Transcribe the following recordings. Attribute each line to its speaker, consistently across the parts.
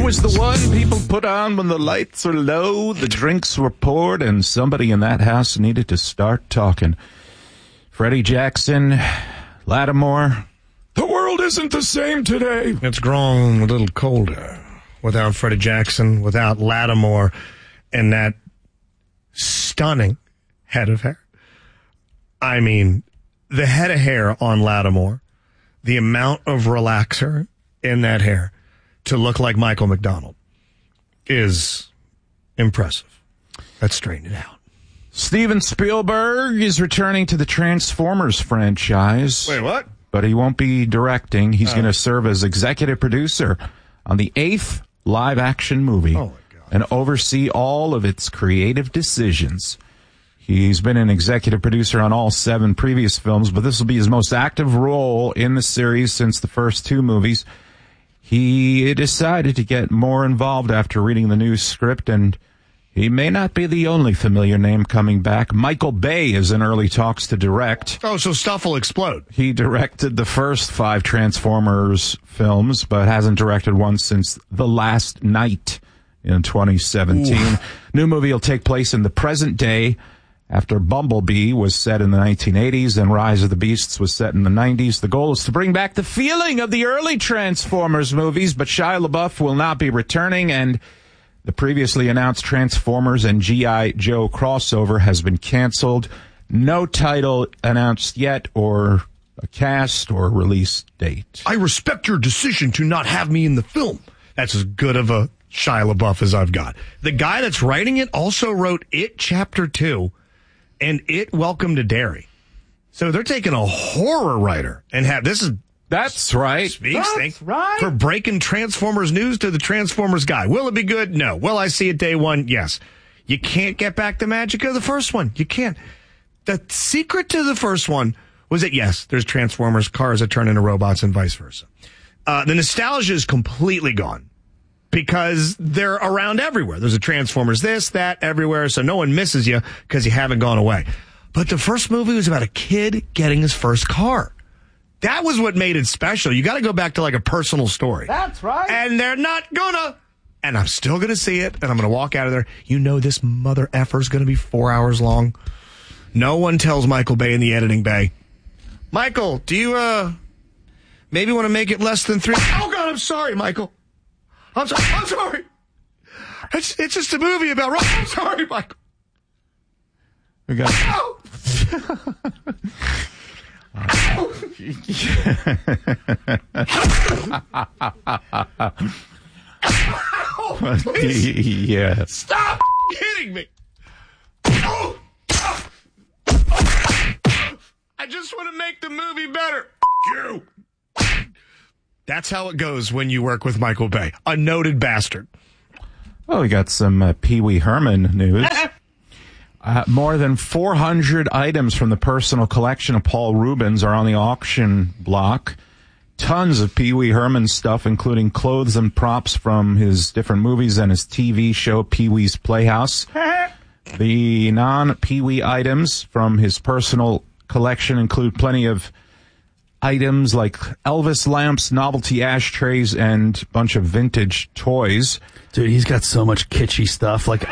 Speaker 1: was the one people put on when the lights are low, the drinks were poured, and somebody in that house needed to start talking. Freddie Jackson, Lattimore. The world isn't the same today.
Speaker 2: It's grown a little colder without Freddie Jackson, without Lattimore, and that stunning head of hair. I mean, the head of hair on Lattimore, the amount of relaxer in that hair to look like Michael McDonald is impressive. Let's straighten it out.
Speaker 1: Steven Spielberg is returning to the Transformers franchise.
Speaker 2: Wait, what?
Speaker 1: But he won't be directing. He's going to serve as executive producer on the 8th live-action movie and oversee all of its creative decisions. He's been an executive producer on all 7 previous films, but this will be his most active role in the series since the first 2 movies. He decided to get more involved after reading the new script, and he may not be the only familiar name coming back. Michael Bay is in early talks to direct.
Speaker 2: Oh, so stuff will explode.
Speaker 1: He directed the first 5 Transformers films, but hasn't directed one since The Last Night in 2017. New movie will take place in the present day, after Bumblebee was set in the 1980s and Rise of the Beasts was set in the 90s. The goal is to bring back the feeling of the early Transformers movies, but Shia LaBeouf will not be returning, and the previously announced Transformers and G.I. Joe crossover has been canceled. No title announced yet, or a cast or release date.
Speaker 2: I respect your decision to not have me in the film. That's as good of a Shia LaBeouf as I've got. The guy that's writing it also wrote It Chapter 2 and It Welcome to Derry. So they're taking a horror writer and have this is
Speaker 1: That's right.
Speaker 2: That's right. For breaking Transformers news to the Transformers guy. Will it be good? No. Will I see it day one? Yes. You can't get back the magic of the first one. You can't. The secret to the first one was that, yes, there's Transformers, cars that turn into robots, and vice versa. The nostalgia is completely gone because they're around everywhere. There's a Transformers this, that, everywhere, so no one misses you because you haven't gone away. But the first movie was about a kid getting his first car. That was what made it special. You got to go back to like a personal story.
Speaker 3: That's right.
Speaker 2: And they're not gonna. And I'm still going to see it, and I'm going to walk out of there. You know this mother effer's going to be 4 hours long. No one tells Michael Bay in the editing bay, Michael, do you maybe want to make it less than 3? Oh, God, I'm sorry, Michael. I'm sorry. It's just a movie about... I'm sorry, Michael.
Speaker 1: We got... Yes.
Speaker 2: Stop hitting me. I just want to make the movie better. You. That's how it goes when you work with Michael Bay, a noted bastard.
Speaker 1: Well, we got some Pee Wee Herman news. More than 400 items from the personal collection of Paul Rubens are on the auction block. Tons of Pee Wee Herman stuff, including clothes and props from his different movies and his TV show, Pee Wee's Playhouse. The non-Pee Wee items from his personal collection include plenty of items like Elvis lamps, novelty ashtrays, and a bunch of vintage toys.
Speaker 3: Dude, he's got so much kitschy stuff. Like,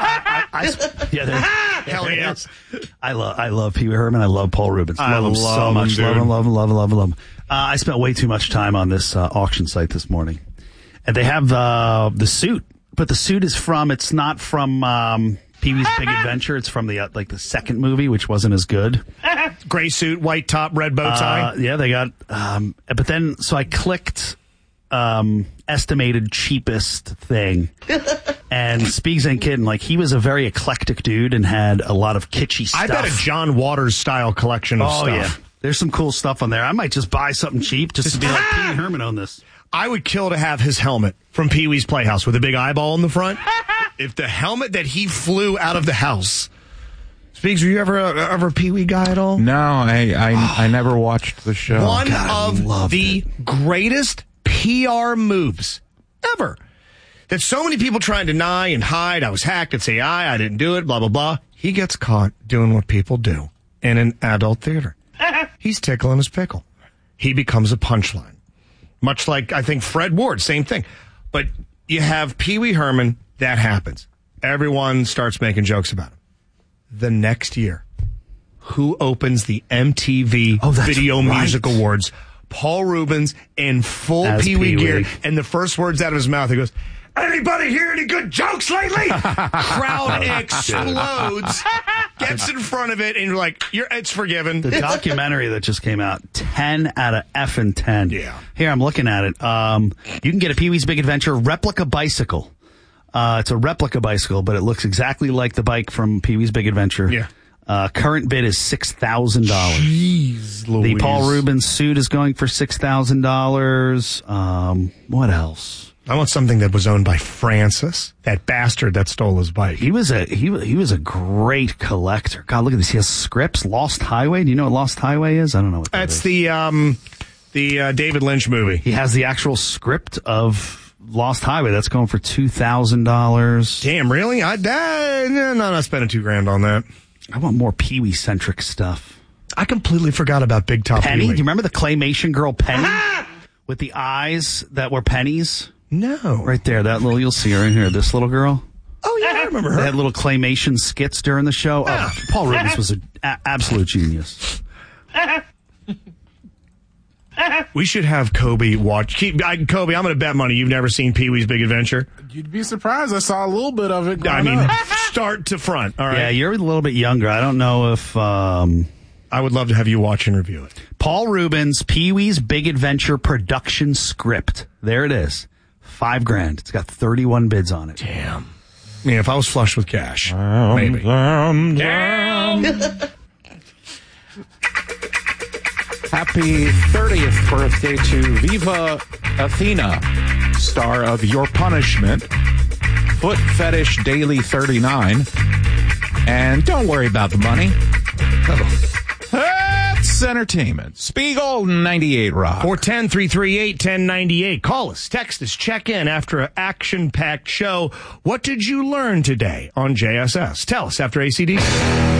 Speaker 2: Hell yes.
Speaker 3: I love Pee Wee Herman. I love Paul Rubens.
Speaker 2: I
Speaker 3: love him so much.
Speaker 2: dude.
Speaker 3: Love him. I spent way too much time on this auction site this morning, and they have the suit, but the suit is from. It's not from Pee Wee's Big Adventure. It's from the the second movie, which wasn't as good.
Speaker 2: Gray suit, white top, red bow tie.
Speaker 3: Yeah, they got. But then, so I clicked estimated cheapest thing, and Speaks ain't kidding. Like, he was a very eclectic dude and had a lot of kitschy stuff.
Speaker 2: I bet a John Waters style collection of stuff.
Speaker 3: Yeah. There's some cool stuff on there. I might just buy something cheap just to be like, Pee Wee Herman on this.
Speaker 2: I would kill to have his helmet from Pee Wee's Playhouse with a big eyeball in the front. If the helmet that he flew out of the house. Speaks, were you ever a Pee Wee guy at all?
Speaker 1: No, I never watched the show.
Speaker 2: One of the greatest PR moves ever. That so many people try and deny and hide. I was hacked and say, I didn't do it, blah, blah, blah. He gets caught doing what people do in an adult theater. He's tickling his pickle. He becomes a punchline. Much like, I think, Fred Ward, same thing. But you have Pee Wee Herman. That happens. Everyone starts making jokes about him. The next year, who opens the MTV Video Music Awards? Paul Rubens in full Pee Wee gear. And the first words out of his mouth, he goes, "Anybody hear any good jokes lately?" Crowd explodes, gets in front of it, and you're like, it's forgiven.
Speaker 3: The documentary that just came out, 10 out of effing 10.
Speaker 2: Yeah.
Speaker 3: Here, I'm looking at it. You can get a Pee-wee's Big Adventure replica bicycle. It's a replica bicycle, but it looks exactly like the bike from Pee-wee's Big Adventure.
Speaker 2: Yeah.
Speaker 3: Current bid is $6,000.
Speaker 2: Jeez Louise.
Speaker 3: The Paul Rubens suit is going for $6,000. What else?
Speaker 2: I want something that was owned by Francis, that bastard that stole his bike.
Speaker 3: He was a great collector. God, look at this. He has scripts. Lost Highway. Do you know what Lost Highway is? I don't know what that is.
Speaker 2: That's the David Lynch movie.
Speaker 3: He has the actual script of Lost Highway. That's going for $2,000.
Speaker 2: Damn, really? I'm not spending $2,000 on that.
Speaker 3: I want more Pee-wee centric stuff.
Speaker 2: I completely forgot about Big Top
Speaker 3: Penny.
Speaker 2: Pee-wee.
Speaker 3: Do you remember the claymation girl Penny with the eyes that were pennies?
Speaker 2: No.
Speaker 3: Right there, that little, you'll see her in here. This little girl.
Speaker 2: Oh yeah, I remember her.
Speaker 3: They had little claymation skits during the show. Oh, Paul Rubens was an absolute genius.
Speaker 2: We should have Kobe watch. Kobe, I'm going to bet money you've never seen Pee-wee's Big Adventure.
Speaker 4: You'd be surprised. I saw a little bit of it.
Speaker 2: I mean, start to front. All right.
Speaker 3: Yeah, you're a little bit younger. I don't know if...
Speaker 2: I would love to have you watch and review it.
Speaker 3: Paul Rubens, Pee-wee's Big Adventure production script. There it is. $5,000. It's got 31 bids on it.
Speaker 2: Damn. I mean, if I was flush with cash, maybe. Damn.
Speaker 1: Happy 30th birthday to Viva Athena, star of Your Punishment, Foot Fetish Daily 39, and don't worry about the money. That's entertainment. Spiegel 98 Rock.
Speaker 2: 410-338-1098. Call us, text us, check in after an action-packed show. What did you learn today on JSS? Tell us after ACDC.